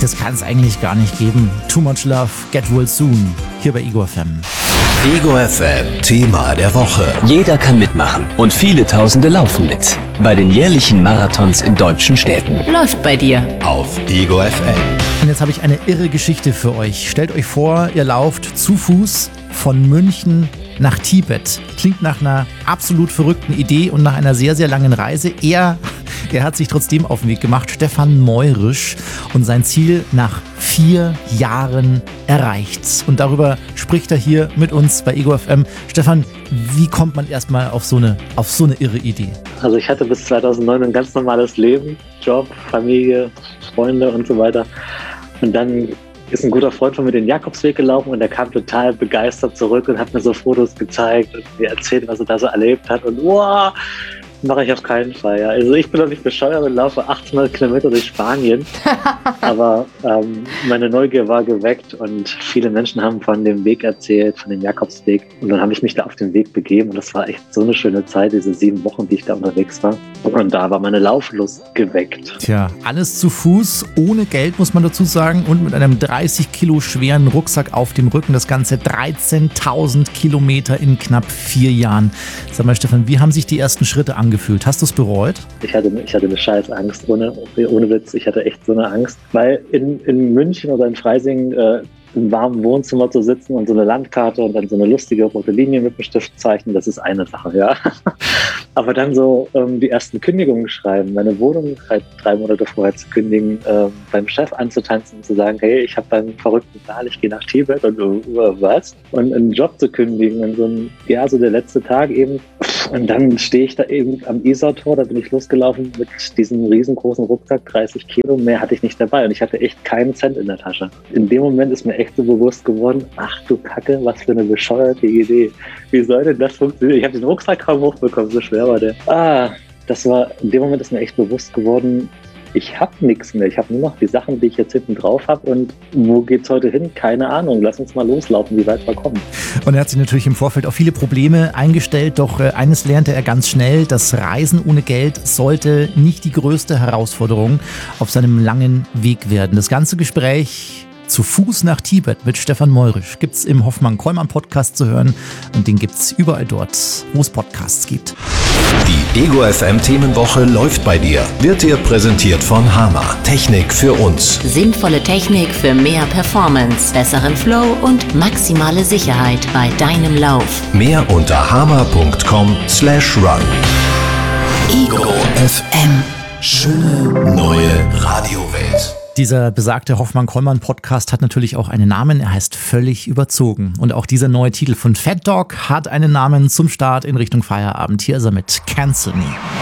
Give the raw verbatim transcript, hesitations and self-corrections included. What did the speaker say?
Das kann es eigentlich gar nicht geben. Too Much Love, Get Well Soon, hier bei Ego F M. Ego F M, Thema der Woche. Jeder kann mitmachen und viele Tausende laufen mit. Bei den jährlichen Marathons in deutschen Städten. Läuft bei dir. Auf Ego F M. Und jetzt habe ich eine irre Geschichte für euch. Stellt euch vor, ihr lauft zu Fuß von München nach Tibet. Klingt nach einer absolut verrückten Idee und nach einer sehr, sehr langen Reise. Er, er hat sich trotzdem auf den Weg gemacht, Stefan Meurisch, und sein Ziel nach vier Jahren erreicht. Und darüber spricht er hier mit uns bei Ego F M. Stefan, wie kommt man erstmal auf so eine, auf so eine irre Idee? Also ich hatte bis zweitausendneun ein ganz normales Leben, Job, Familie, Freunde und so weiter. Und dann ist ein guter Freund von mir den Jakobsweg gelaufen und der kam total begeistert zurück und hat mir so Fotos gezeigt und mir erzählt, was er da so erlebt hat. Und wow, mache ich auf keinen Fall. Ja. Also ich bin doch nicht bescheuert und laufe achtzehnhundert Kilometer durch Spanien. Aber ähm, meine Neugier war geweckt und viele Menschen haben von dem Weg erzählt, von dem Jakobsweg. Und dann habe ich mich da auf den Weg begeben und das war echt so eine schöne Zeit, diese sieben Wochen, die ich da unterwegs war. Und da war meine Lauflust geweckt. Tja, alles zu Fuß, ohne Geld, muss man dazu sagen, und mit einem dreißig Kilo schweren Rucksack auf dem Rücken. Das Ganze dreizehntausend Kilometer in knapp vier Jahren. Sag mal, Stefan, wie haben sich die ersten Schritte angefühlt? Hast du es bereut? Ich hatte, ich hatte eine scheiß Angst, ohne, ohne Witz. Ich hatte echt so eine Angst, weil in, in München oder in Freising äh, im warmen Wohnzimmer zu sitzen und so eine Landkarte und dann so eine lustige rote Linie mit dem Stift zeichnen, das ist eine Sache, ja. Aber dann so ähm, die ersten Kündigungen schreiben, meine Wohnung halt drei Monate vorher zu kündigen, äh, beim Chef anzutanzen und zu sagen, hey, ich habe einen verrückten Plan, ich gehe nach Tibet und uh, was? Und einen Job zu kündigen und so ein, ja, so der letzte Tag eben. Und dann stehe ich da eben am Isartor, da bin ich losgelaufen mit diesem riesengroßen Rucksack, dreißig Kilo, mehr hatte ich nicht dabei und ich hatte echt keinen Cent in der Tasche. In dem Moment ist mir echt so bewusst geworden, ach du Kacke, was für eine bescheuerte Idee. Wie soll denn das funktionieren? Ich habe den Rucksack kaum hochbekommen, so schwer war der. Ah, das war, in dem Moment ist mir echt bewusst geworden, ich habe nichts mehr. Ich habe nur noch die Sachen, die ich jetzt hinten drauf habe. Und wo geht's heute hin? Keine Ahnung. Lass uns mal loslaufen, wie weit wir kommen. Und er hat sich natürlich im Vorfeld auf viele Probleme eingestellt. Doch äh, eines lernte er ganz schnell. Das Reisen ohne Geld sollte nicht die größte Herausforderung auf seinem langen Weg werden. Das ganze Gespräch zu Fuß nach Tibet mit Stefan Meurisch gibt's im Hoffmann-Kollmann-Podcast zu hören. Und den gibt's überall dort, wo es Podcasts gibt. Die Ego F M Themenwoche läuft bei dir. Wird dir präsentiert von Hama. Technik für uns. Sinnvolle Technik für mehr Performance, besseren Flow und maximale Sicherheit bei deinem Lauf. Mehr unter hama punkt com slash run. Ego F M. Schöne neue Radiowelt. Dieser besagte Hoffmann-Kollmann-Podcast hat natürlich auch einen Namen. Er heißt Völlig überzogen. Und auch dieser neue Titel von Fat Dog hat einen Namen zum Start in Richtung Feierabend. Hier ist er mit Cancel Me.